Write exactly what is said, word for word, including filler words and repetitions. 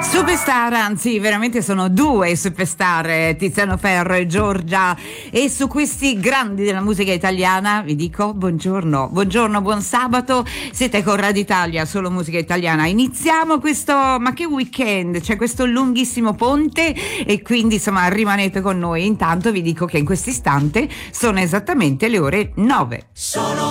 Superstar, anzi veramente sono due superstar, Tiziano Ferro e Giorgia, e su questi grandi della musica italiana vi dico buongiorno, buongiorno, buon sabato, siete con Radio Italia, solo musica italiana. Iniziamo questo, ma che weekend, c'è questo lunghissimo ponte e quindi insomma rimanete con noi. Intanto vi dico che in questo istante sono esattamente le ore nove. Sono